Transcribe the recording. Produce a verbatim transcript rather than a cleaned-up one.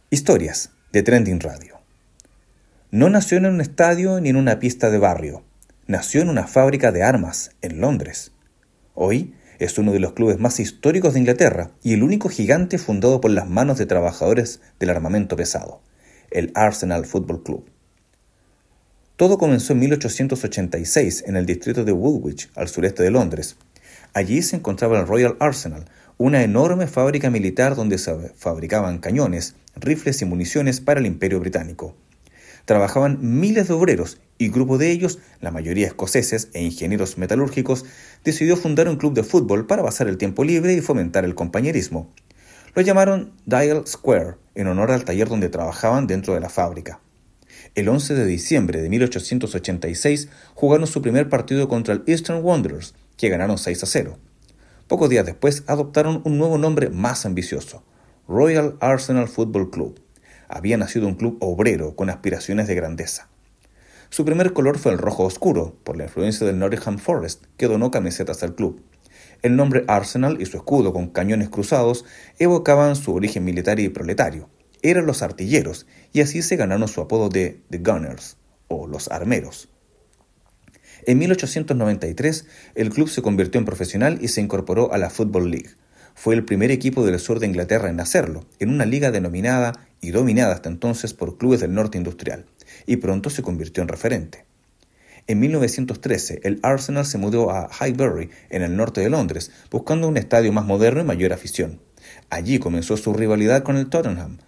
Historias de Trending Radio. No nació en un estadio ni en una pista de barrio. Nació en una fábrica de armas en Londres. Hoy es uno de los clubes más históricos de Inglaterra y el único gigante fundado por las manos de trabajadores del armamento pesado, el Arsenal Football Club. Todo comenzó en mil ochocientos ochenta y seis en el distrito de Woolwich, al sureste de Londres. Allí se encontraba el Royal Arsenal, una enorme fábrica militar donde se fabricaban cañones, rifles y municiones para el Imperio Británico. Trabajaban miles de obreros y grupo de ellos, la mayoría escoceses e ingenieros metalúrgicos, decidió fundar un club de fútbol para pasar el tiempo libre y fomentar el compañerismo. Lo llamaron Dial Square, en honor al taller donde trabajaban dentro de la fábrica. El once de diciembre de mil ochocientos ochenta y seis jugaron su primer partido contra el Eastern Wanderers, que ganaron seis a cero. Pocos días después adoptaron un nuevo nombre más ambicioso, Royal Arsenal Football Club. Había nacido un club obrero con aspiraciones de grandeza. Su primer color fue el rojo oscuro, por la influencia del Nottingham Forest, que donó camisetas al club. El nombre Arsenal y su escudo con cañones cruzados evocaban su origen militar y proletario. Eran los artilleros, y así se ganaron su apodo de The Gunners, o los armeros. En mil ochocientos noventa y tres, el club se convirtió en profesional y se incorporó a la Football League. Fue el primer equipo del sur de Inglaterra en hacerlo, en una liga denominada y dominada hasta entonces por clubes del norte industrial, y pronto se convirtió en referente. En mil novecientos trece, el Arsenal se mudó a Highbury, en el norte de Londres, buscando un estadio más moderno y mayor afición. Allí comenzó su rivalidad con el Tottenham,